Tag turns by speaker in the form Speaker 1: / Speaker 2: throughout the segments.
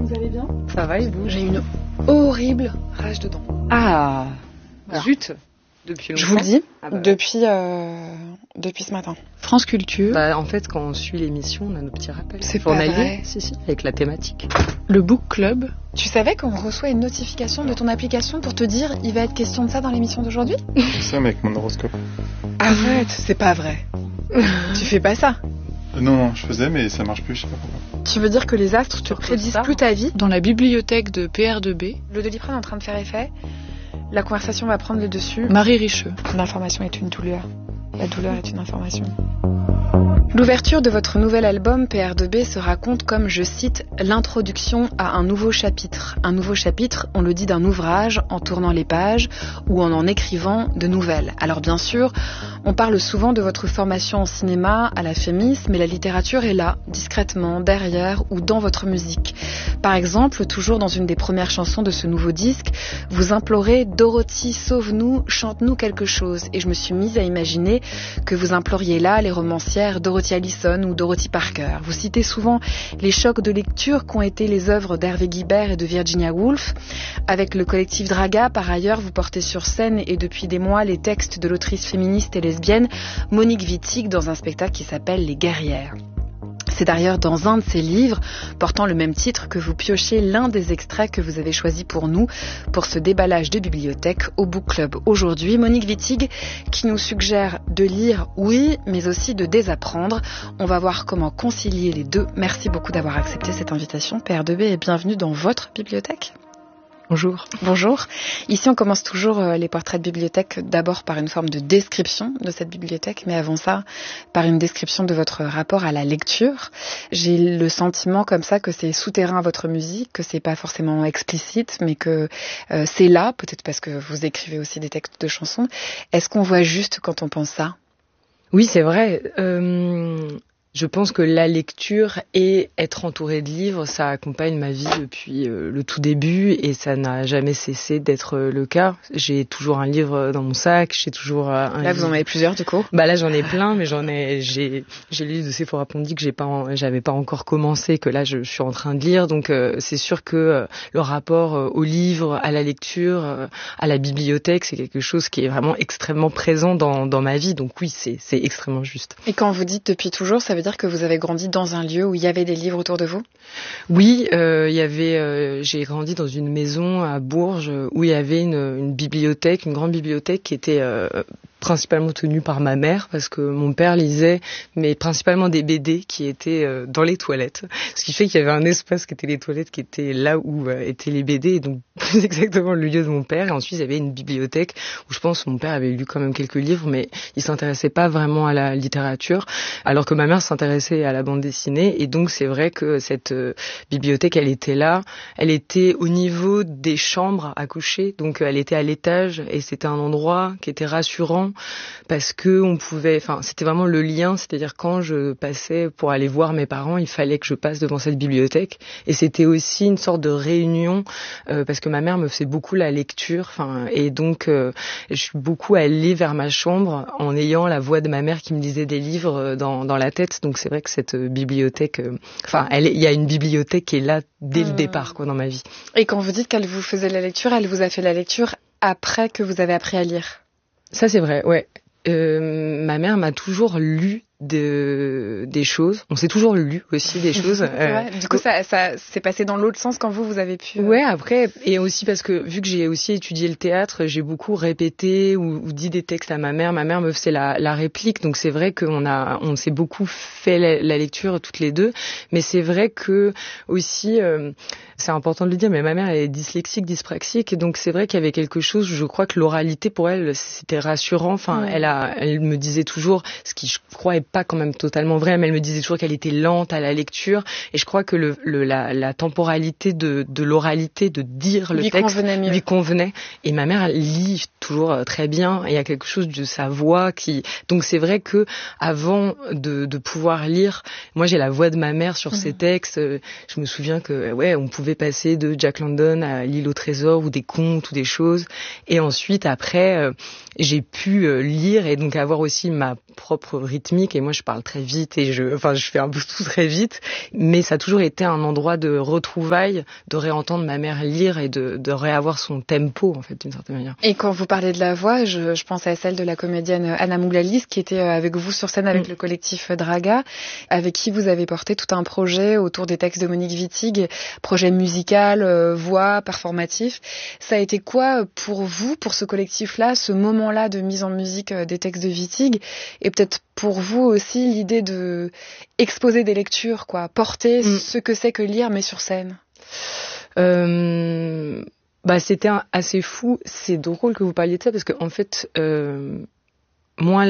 Speaker 1: Vous allez bien?
Speaker 2: Ça va et vous?
Speaker 1: J'ai une horrible rage de dents.
Speaker 2: Ah,
Speaker 1: Alors,
Speaker 2: zut. Depuis longtemps.
Speaker 1: je vous le dis,
Speaker 2: Ah bah,
Speaker 1: depuis ce matin. France Culture,
Speaker 2: en fait, quand on suit l'émission, on a nos petits rappels.
Speaker 1: C'est
Speaker 2: Faut en
Speaker 1: pas
Speaker 2: aller.
Speaker 1: vrai.
Speaker 2: Si, avec la thématique.
Speaker 1: le Book Club. Tu savais qu'on reçoit une notification de ton application pour te dire il va être question de ça dans l'émission d'aujourd'hui?
Speaker 3: Ça, mais avec mon horoscope.
Speaker 1: Arrête, c'est pas vrai. Tu fais pas ça.
Speaker 3: Non, je faisais, mais ça marche plus, je sais pas pourquoi.
Speaker 1: Tu veux dire que les astres te prédisent
Speaker 2: ça.
Speaker 1: plus ta vie?
Speaker 4: Dans la bibliothèque de PR2B,
Speaker 1: Le Doliprane est en train de faire effet. La conversation va prendre le dessus.
Speaker 4: Marie Richeux.
Speaker 1: L'information est une douleur. La douleur est une information. L'ouverture de votre nouvel album PR2B se raconte comme, je cite, l'introduction à un nouveau chapitre. Un nouveau chapitre, on le dit d'un ouvrage en tournant les pages ou en écrivant de nouvelles. Alors bien sûr, on parle souvent de votre formation en cinéma à la Fémis, mais la littérature est là, discrètement, derrière ou dans votre musique. Par exemple, toujours dans une des premières chansons de ce nouveau disque, vous implorez « Dorothy, sauve-nous, chante-nous quelque chose ». Et je me suis mise à imaginer que vous imploriez là les romancières Dorothy Allison ou Dorothy Parker. Vous citez souvent les chocs de lecture qu'ont été les œuvres d'Hervé Guibert et de Virginia Woolf. Avec le collectif Draga, par ailleurs, vous portez sur scène et depuis des mois les textes de l'autrice féministe et lesbienne Monique Wittig dans un spectacle qui s'appelle Les Guerrières. C'est d'ailleurs dans un de ces livres, portant le même titre, que vous piochez l'un des extraits que vous avez choisi pour nous, pour ce déballage de bibliothèque au Book Club. Aujourd'hui, Monique Wittig, qui nous suggère de lire, oui, mais aussi de désapprendre. On va voir comment concilier les deux. Merci beaucoup d'avoir accepté cette invitation, PR2B, et bienvenue dans votre bibliothèque.
Speaker 2: Bonjour.
Speaker 1: Bonjour. Ici, on commence toujours les portraits de bibliothèque d'abord par une forme de description de cette bibliothèque, mais avant ça, par une description de votre rapport à la lecture. J'ai le sentiment comme ça que c'est souterrain à votre musique, que c'est pas forcément explicite, mais que c'est là, peut-être parce que vous écrivez aussi des textes de chansons. Est-ce qu'on voit juste quand on pense ça?
Speaker 2: Oui, c'est vrai. Je pense que la lecture et être entouré de livres, ça accompagne ma vie depuis le tout début et ça n'a jamais cessé d'être le cas. J'ai toujours un livre dans mon sac, j'ai toujours un
Speaker 1: Là, vous en avez plusieurs, du coup?
Speaker 2: Là, j'en ai plein, mais j'ai le livre de Sephora Pondy que j'avais pas encore commencé, que là, je suis en train de lire. Donc, c'est sûr que le rapport au livre, à la lecture, à la bibliothèque, c'est quelque chose qui est vraiment extrêmement présent dans ma vie. Donc oui, c'est extrêmement juste.
Speaker 1: Et quand vous dites depuis toujours, ça veut dire que vous avez grandi dans un lieu où il y avait des livres autour de vous?
Speaker 2: Oui, j'ai grandi dans une maison à Bourges où il y avait une bibliothèque, une grande bibliothèque qui était principalement tenue par ma mère parce que mon père lisait, mais principalement des BD qui étaient dans les toilettes. Ce qui fait qu'il y avait un espace qui était les toilettes qui était là où étaient les BD, et donc plus exactement le lieu de mon père. Et ensuite, il y avait une bibliothèque où je pense que mon père avait lu quand même quelques livres, mais il s'intéressait pas vraiment à la littérature, alors que ma mère s'intéressait à la bande dessinée. Et donc, c'est vrai que cette bibliothèque, elle était là. Elle était au niveau des chambres à coucher, donc elle était à l'étage et c'était un endroit qui était rassurant parce que c'était vraiment le lien, c'est-à-dire quand je passais pour aller voir mes parents, il fallait que je passe devant cette bibliothèque et c'était aussi une sorte de réunion parce que ma mère me faisait beaucoup la lecture, et donc je suis beaucoup allée vers ma chambre en ayant la voix de ma mère qui me lisait des livres dans la tête. Donc c'est vrai que cette bibliothèque, il y a une bibliothèque qui est là dès le départ, dans ma vie.
Speaker 1: Et quand vous dites qu'elle vous faisait la lecture, elle vous a fait la lecture après que vous avez appris à lire?
Speaker 2: Ça, c'est vrai, ouais. Ma mère m'a toujours lu des choses. On s'est toujours lu aussi des choses.
Speaker 1: Ouais, du coup, ça s'est passé dans l'autre sens quand vous avez pu...
Speaker 2: Ouais, après, et aussi parce que vu que j'ai aussi étudié le théâtre, j'ai beaucoup répété ou dit des textes à ma mère. Ma mère me faisait la réplique, donc c'est vrai on s'est beaucoup fait la lecture toutes les deux. Mais c'est vrai que aussi, c'est important de le dire, mais ma mère elle est dyslexique, dyspraxique, et donc c'est vrai qu'il y avait quelque chose. Je crois que l'oralité pour elle, c'était rassurant. Elle me disait toujours, ce qui je crois est pas quand même totalement vrai, mais elle me disait toujours qu'elle était lente à la lecture, et je crois que la temporalité de l'oralité, de dire le texte lui convenait. Et ma mère elle lit toujours très bien, et il y a quelque chose de sa voix donc c'est vrai que avant de pouvoir lire, moi j'ai la voix de ma mère sur ces textes. Je me souviens que on pouvait passer de Jack London à L'île au trésor ou des contes ou des choses, et ensuite après j'ai pu lire et donc avoir aussi ma propre rythmique et moi je parle très vite et je fais un peu tout très vite, mais ça a toujours été un endroit de retrouvailles, de réentendre ma mère lire et de réavoir son tempo en fait d'une certaine manière.
Speaker 1: Et quand vous parlez de la voix, je pense à celle de la comédienne Anna Mouglalis qui était avec vous sur scène avec le collectif Draga, avec qui vous avez porté tout un projet autour des textes de Monique Wittig, projet musical, voix, performatif. Ça a été quoi pour vous, pour ce collectif-là, ce moment-là de mise en musique des textes de Wittig, et peut-être pour vous aussi l'idée de exposer des lectures, quoi, porter ce que c'est que lire mais sur scène?
Speaker 2: C'était assez fou. C'est drôle que vous parliez de ça parce que en fait, moi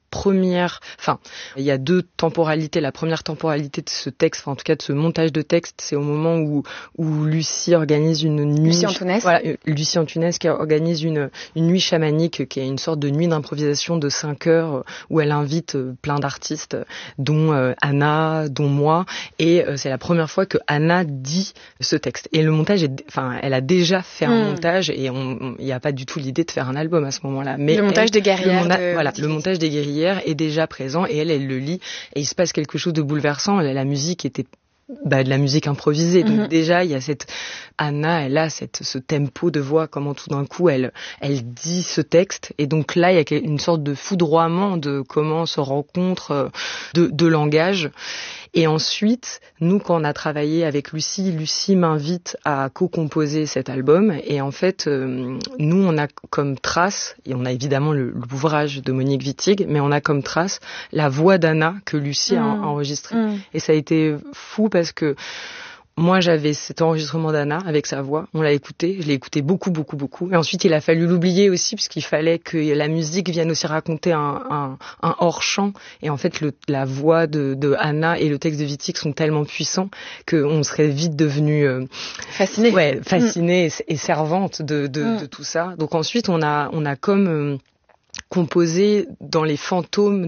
Speaker 2: il y a deux temporalités. La première temporalité de ce texte, en tout cas de ce montage de texte, c'est au moment où Lucie organise une nuit.
Speaker 1: Lucie Antounès.
Speaker 2: Voilà, Lucie Antounès qui organise une nuit chamanique, qui est une sorte de nuit d'improvisation de 5 heures où elle invite plein d'artistes, dont Anna, dont moi. Et c'est la première fois que Anna dit ce texte. Et le montage elle a déjà fait un montage et il n'y a pas du tout l'idée de faire un album à ce moment-là. Mais
Speaker 1: le montage des guerrières.
Speaker 2: Le montage des guerrières est déjà présent et elle le lit et il se passe quelque chose de bouleversant. La musique était de la musique improvisée. Donc déjà, il y a Anna, elle a ce tempo de voix, comment tout d'un coup, elle dit ce texte. Et donc là, il y a une sorte de foudroiement de comment se rencontrent deux langages. Et ensuite, nous, quand on a travaillé avec Lucie m'invite à co-composer cet album. Et en fait, nous, on a comme trace, et on a évidemment l'ouvrage de Monique Wittig, mais on a comme trace la voix d'Anna que Lucie a enregistrée. Et ça a été fou parce que moi, j'avais cet enregistrement d'Anna avec sa voix. On l'a écouté. Je l'ai écouté beaucoup, beaucoup, beaucoup. Et ensuite, il a fallu l'oublier aussi puisqu'il fallait que la musique vienne aussi raconter un hors-champ. Et en fait, la voix de Anna et le texte de Wittig sont tellement puissants qu'on serait vite devenu
Speaker 1: fasciné.
Speaker 2: Ouais, fasciné et servante de tout ça. Donc ensuite, on a comme composé dans les fantômes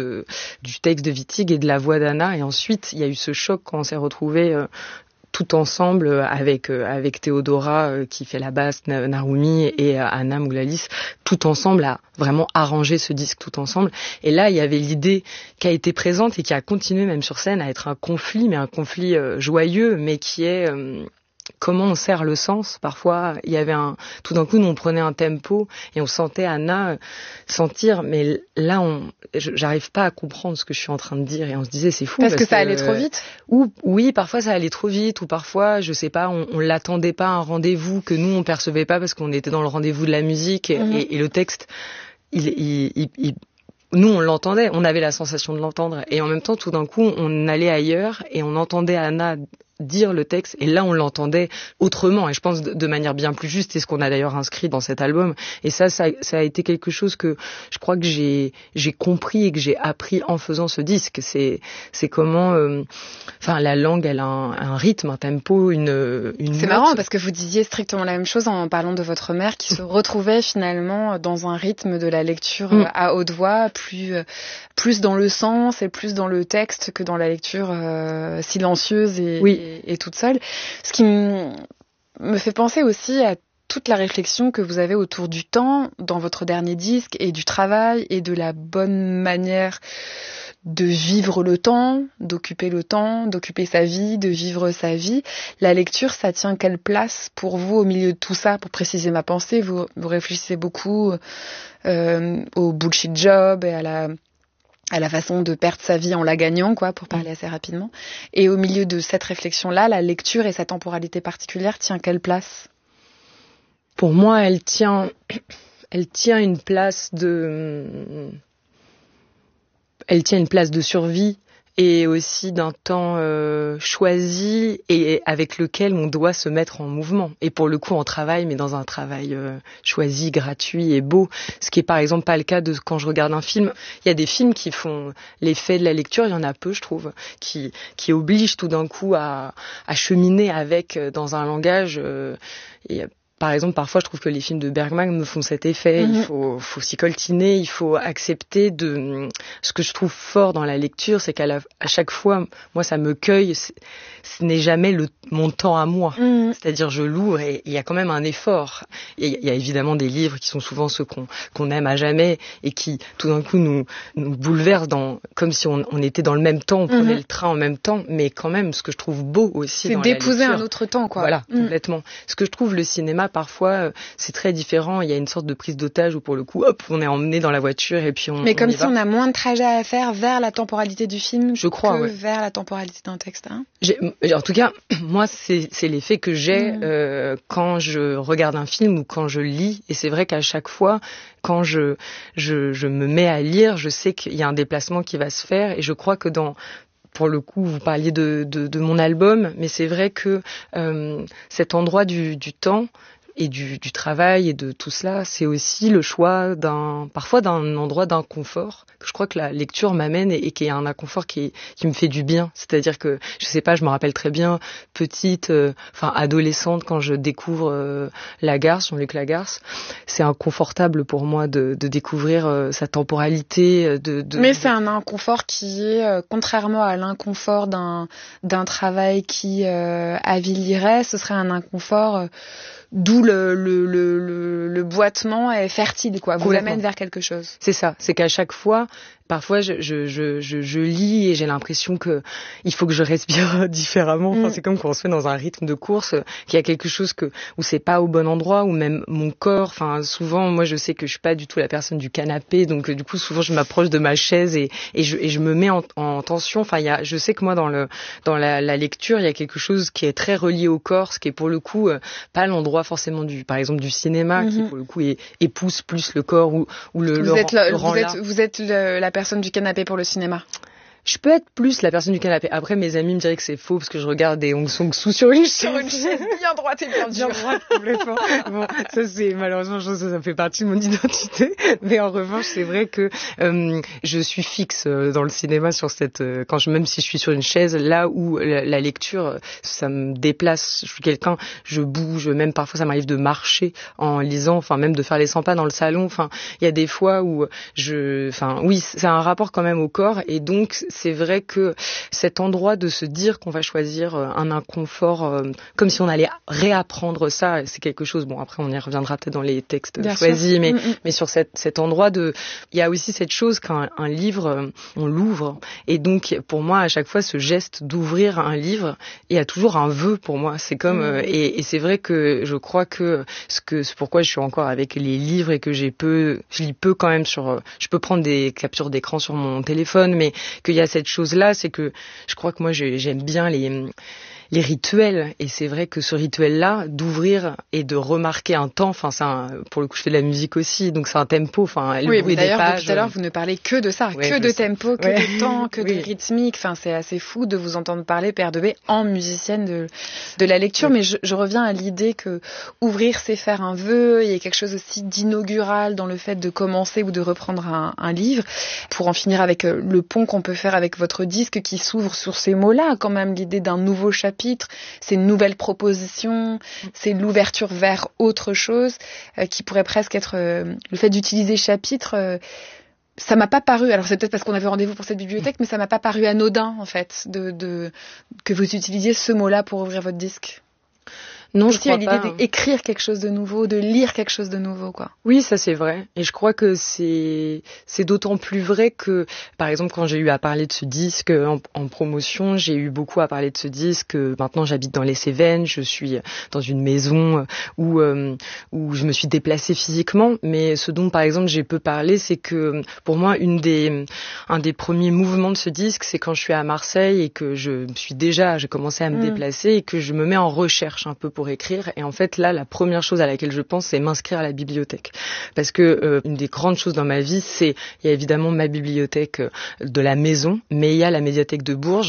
Speaker 2: du texte de Wittig et de la voix d'Anna. Et ensuite, il y a eu ce choc quand on s'est retrouvés tout ensemble avec Théodora qui fait la basse, Narumi et Anna Mouglalis, tout ensemble à vraiment arranger ce disque tout ensemble. Et là, il y avait l'idée qui a été présente et qui a continué même sur scène à être un conflit, mais un conflit joyeux, mais qui est comment on serre le sens. Parfois, il y avait tout d'un coup, nous on prenait un tempo et on sentait Anna sentir, mais là, j'arrive pas à comprendre ce que je suis en train de dire et on se disait c'est fou.
Speaker 1: Parce que ça allait trop vite.
Speaker 2: Oui, parfois ça allait trop vite ou parfois, je sais pas, on l'attendait pas à un rendez-vous que nous on percevait pas parce qu'on était dans le rendez-vous de la musique et le texte, nous, on l'entendait, on avait la sensation de l'entendre. Et en même temps, tout d'un coup, on allait ailleurs et on entendait Anna dire le texte. Et là, on l'entendait autrement. Et je pense de manière bien plus juste. C'est ce qu'on a d'ailleurs inscrit dans cet album. Et ça a été quelque chose que je crois que j'ai compris et que j'ai appris en faisant ce disque. C'est comment, la langue, elle a un rythme, un tempo, une
Speaker 1: C'est marrant parce que vous disiez strictement la même chose en parlant de votre mère qui se retrouvait finalement dans un rythme de la lecture à haute voix, plus dans le sens et plus dans le texte que dans la lecture silencieuse et toute seule. Ce qui me fait penser aussi à toute la réflexion que vous avez autour du temps dans votre dernier disque et du travail et de la bonne manière de vivre le temps, d'occuper sa vie, de vivre sa vie. La lecture, ça tient quelle place pour vous au milieu de tout ça? Pour préciser ma pensée, vous réfléchissez beaucoup au bullshit job et à la façon de perdre sa vie en la gagnant, quoi, pour parler assez rapidement. Et au milieu de cette réflexion-là, la lecture et sa temporalité particulière tient quelle place?
Speaker 2: Pour moi, elle tient une place de survie et aussi d'un temps choisi et avec lequel on doit se mettre en mouvement. Et pour le coup, en travail, mais dans un travail choisi, gratuit et beau. Ce qui est par exemple pas le cas de quand je regarde un film. Il y a des films qui font l'effet de la lecture, il y en a peu, je trouve, qui obligent tout d'un coup à cheminer avec dans un langage. par exemple, parfois, je trouve que les films de Bergman me font cet effet. Il faut s'y coltiner, il faut accepter ce que je trouve fort dans la lecture, c'est à chaque fois, moi, ça me cueille. Ce n'est jamais mon temps à moi. C'est-à-dire, je l'ouvre et il y a quand même un effort. Il y a évidemment des livres qui sont souvent ceux qu'on aime à jamais et qui, tout d'un coup, nous bouleversent comme si on était dans le même temps, on prenait le train en même temps. Mais quand même, ce que je trouve beau aussi dans la lecture,
Speaker 1: c'est d'épouser un autre temps, quoi.
Speaker 2: Voilà, complètement. Ce que je trouve le cinéma, parfois, c'est très différent. Il y a une sorte de prise d'otage où, pour le coup, hop, on est emmené dans la voiture et puis
Speaker 1: Mais comme si on a moins de trajet à faire vers la temporalité du film que
Speaker 2: ouais.
Speaker 1: vers la temporalité d'un texte. Hein.
Speaker 2: En tout cas, moi, c'est l'effet que j'ai quand je regarde un film ou quand je lis. Et c'est vrai qu'à chaque fois, quand je me mets à lire, je sais qu'il y a un déplacement qui va se faire. Et je crois que pour le coup, vous parliez de mon album, mais c'est vrai que cet endroit du temps et du travail et de tout cela, c'est aussi le choix parfois d'un endroit d'inconfort que je crois que la lecture m'amène et qui est un inconfort qui me fait du bien. C'est-à-dire que, je sais pas, je me rappelle très bien, petite, adolescente, quand je découvre Lagarce, Jean-Luc Lagarce, c'est inconfortable pour moi de découvrir sa temporalité.
Speaker 1: Mais c'est un inconfort qui est, contrairement à l'inconfort d'un travail qui avilirait, ce serait un inconfort d'où le boitement est fertile, quoi. Vous amène vers quelque chose.
Speaker 2: C'est ça. C'est qu'à chaque fois, parfois, je lis et j'ai l'impression que il faut que je respire différemment. Enfin, c'est comme quand on se fait dans un rythme de course, qu'il y a quelque chose où c'est pas au bon endroit, ou même mon corps. Enfin, souvent, moi, je sais que je suis pas du tout la personne du canapé, donc du coup, souvent, je m'approche de ma chaise et je me mets en tension. Enfin, je sais que moi, dans la lecture, il y a quelque chose qui est très relié au corps, ce qui est pour le coup pas l'endroit forcément par exemple du cinéma, qui pour le coup épouse plus le corps ou
Speaker 1: vous êtes la personne du canapé pour le cinéma.
Speaker 2: Je peux être plus la personne du canapé. Après, mes amis me diraient que c'est faux parce que je regarde des Hong Sang-soo sur une chaise
Speaker 1: bien droite et bien dure.
Speaker 2: Complètement. Bon, ça c'est malheureusement, je pense que ça fait partie de mon identité. Mais en revanche, c'est vrai que je suis fixe dans le cinéma sur même si je suis sur une chaise, là où la lecture, ça me déplace. Je suis quelqu'un, je bouge, même parfois ça m'arrive de marcher en lisant, enfin même de faire les 100 pas dans le salon. Enfin, il y a des fois où oui, c'est un rapport quand même au corps et donc c'est vrai que cet endroit de se dire qu'on va choisir un inconfort, comme si on allait réapprendre ça, c'est quelque chose, bon après on y reviendra peut-être dans les textes choisis, mais sur cet endroit il y a aussi cette chose qu'un livre, on l'ouvre, et donc pour moi à chaque fois ce geste d'ouvrir un livre, il y a toujours un vœu pour moi, c'est comme, et c'est vrai que je crois que c'est pourquoi je suis encore avec les livres et que je lis peu quand même je peux prendre des captures d'écran sur mon téléphone, mais qu'il y a cette chose-là, c'est que je crois que moi j'aime bien les rituels, et c'est vrai que ce rituel-là, d'ouvrir et de remarquer un temps, pour le coup je fais de la musique aussi, donc c'est un tempo, le bruit des pages.
Speaker 1: Tout à l'heure vous ne parlez que de ça, que de tempo, que de temps, que de rythmique, c'est assez fou de vous entendre parler, Père de B, en musicienne de la lecture, mais je reviens à l'idée que ouvrir c'est faire un vœu, il y a quelque chose aussi d'inaugural dans le fait de commencer ou de reprendre un livre, pour en finir avec le pont qu'on peut faire avec votre disque qui s'ouvre sur ces mots-là, quand même, l'idée d'un nouveau chapitre, c'est une nouvelle proposition, c'est l'ouverture vers autre chose, qui pourrait presque être le fait d'utiliser chapitre. Ça m'a pas paru, alors c'est peut-être parce qu'on avait rendez-vous pour cette bibliothèque, mais ça m'a pas paru anodin en fait que vous utilisiez ce mot-là pour ouvrir votre disque.
Speaker 2: Non, je crois pas.
Speaker 1: L'idée d'écrire quelque chose de nouveau, de lire quelque chose de nouveau, quoi.
Speaker 2: Oui, ça c'est vrai. Et je crois que c'est d'autant plus vrai que, par exemple, quand j'ai eu à parler de ce disque en promotion, j'ai eu beaucoup à parler de ce disque. Maintenant, j'habite dans les Cévennes, je suis dans une maison où je me suis déplacée physiquement. Mais ce dont, par exemple, j'ai peu parlé, c'est que pour moi, un des premiers mouvements de ce disque, c'est quand je suis à Marseille et que j'ai commencé à me déplacer et que je me mets en recherche un peu pour écrire, et en fait là la première chose à laquelle je pense, c'est m'inscrire à la bibliothèque, parce que une des grandes choses dans ma vie, il y a évidemment ma bibliothèque de la maison, mais il y a la médiathèque de Bourges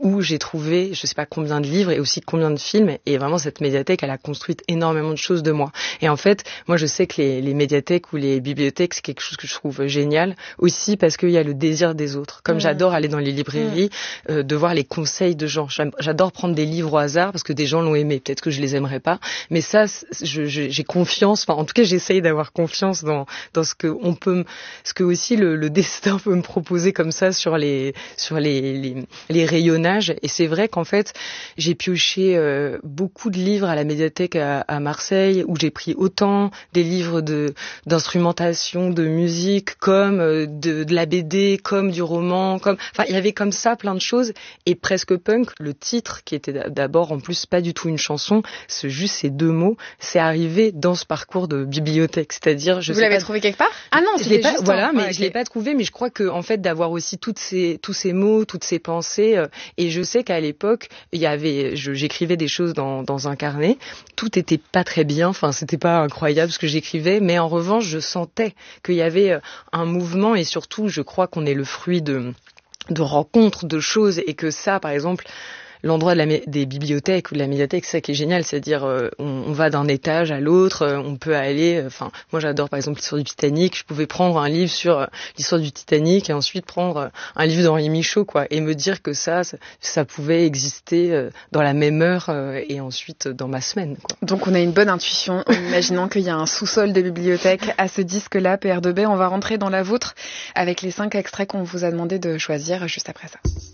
Speaker 2: où j'ai trouvé, je sais pas combien de livres et aussi combien de films. Et vraiment, cette médiathèque, elle a construit énormément de choses de moi. Et en fait, moi, je sais que les médiathèques ou les bibliothèques, c'est quelque chose que je trouve génial aussi parce qu'il y a le désir des autres. Comme j'adore aller dans les librairies, de voir les conseils de gens. J'adore prendre des livres au hasard parce que des gens l'ont aimé. Peut-être que je les aimerais pas, mais ça, j'ai confiance. Enfin, en tout cas, j'essaye d'avoir confiance dans ce que on peut, ce que aussi le destin peut me proposer comme ça sur les rayonnages. Et c'est vrai qu'en fait, j'ai pioché beaucoup de livres à la médiathèque à Marseille, où j'ai pris autant des livres d'instrumentation, de musique, comme de la BD, comme du roman, enfin, il y avait comme ça plein de choses. Et Presque Punk, le titre, qui était d'abord en plus pas du tout une chanson, juste ces 2 mots, c'est arrivé dans ce parcours de bibliothèque. C'est-à-dire,
Speaker 1: vous l'avez trouvé quelque part? Ah non,
Speaker 2: je l'ai pas, voilà, mais je l'ai pas trouvé, mais je crois que, en fait, d'avoir aussi tous ces mots, toutes ces pensées, et je sais qu'à l'époque, j'écrivais des choses dans un carnet. Tout était pas très bien. Enfin, c'était pas incroyable ce que j'écrivais, mais en revanche, je sentais qu'il y avait un mouvement, et surtout, je crois qu'on est le fruit de rencontres, de choses, et que ça, par exemple, l'endroit des bibliothèques ou de la médiathèque, c'est ça qui est génial, c'est-à-dire on va d'un étage à l'autre, on peut aller, moi j'adore par exemple l'histoire du Titanic, je pouvais prendre un livre sur l'histoire du Titanic et ensuite prendre un livre d'Henri Michaud, quoi, et me dire que ça pouvait exister dans la même heure et ensuite dans ma semaine, quoi.
Speaker 1: Donc on a une bonne intuition en imaginant qu'il y a un sous-sol de bibliothèque à ce disque-là, PR2B. On va rentrer dans la vôtre avec les 5 extraits qu'on vous a demandé de choisir juste après ça.